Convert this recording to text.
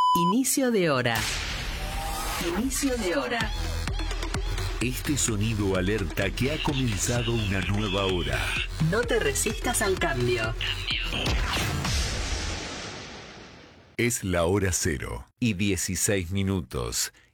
Inicio de hora. Inicio de hora. Este sonido alerta que ha comenzado una nueva hora. No te resistas al cambio. Es la hora 0 y 16 minutos.